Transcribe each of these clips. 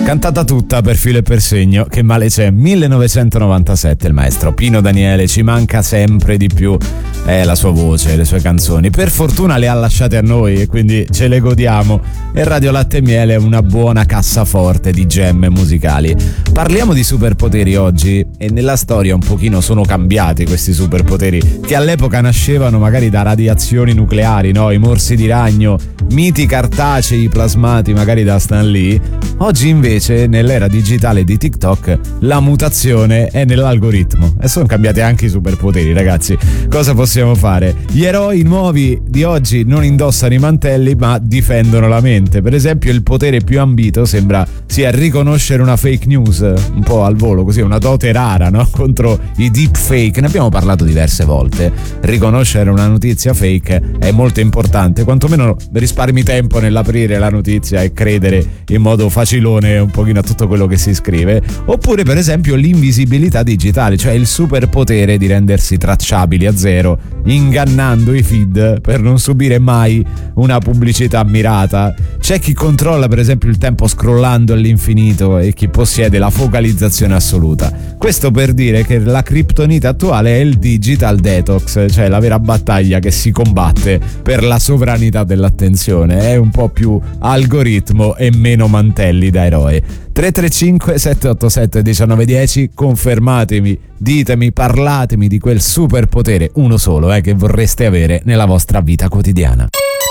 Cantata tutta per filo e per segno, che male c'è. 1997, il maestro Pino Daniele, Ci manca sempre di più. La sua voce, le sue canzoni, per fortuna le ha lasciate a noi e quindi ce le godiamo. E Radio Latte e Miele è una buona cassaforte di gemme musicali. Parliamo di superpoteri oggi, e nella storia un pochino sono cambiati questi superpoteri, che all'epoca nascevano magari da radiazioni nucleari, no? I morsi di ragno, miti cartacei plasmati magari da Stan Lee. Oggi invece, nell'era digitale di TikTok, la mutazione è nell'algoritmo e sono cambiati anche i superpoteri, ragazzi. Cosa possiamo fare? Gli eroi nuovi di oggi non indossano i mantelli ma difendono la mente. Per esempio, il potere più ambito sembra sia riconoscere una fake news, un po' al volo, così, una dote rara, no? Contro i deepfake. Ne abbiamo parlato diverse volte. Riconoscere una notizia fake è molto importante, quantomeno risparmi tempo nell'aprire la notizia e credere in modo facilone un pochino a tutto quello che si scrive. Oppure, per esempio, l'invisibilità digitale, cioè il superpotere di rendersi tracciabili a zero, ingannando i feed per non subire mai una pubblicità mirata. C'è chi controlla, per esempio, il tempo scrollando all'infinito e chi possiede la focalizzazione assoluta. Questo per dire che la criptonite attuale è il digital detox, cioè la vera battaglia che si combatte per la sovranità dell'attenzione. È un po' più algoritmo e meno mantelli da eroe. 335 787 1910, confermatemi, ditemi, parlatemi di quel superpotere, uno solo, che vorreste avere nella vostra vita quotidiana.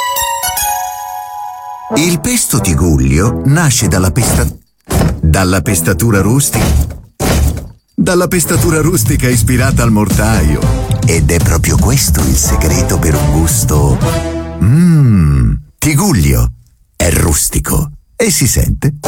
Il pesto Tigullio nasce dalla pestatura rustica ispirata al mortaio, ed è proprio questo il segreto per un gusto. Tigullio è rustico e si sente.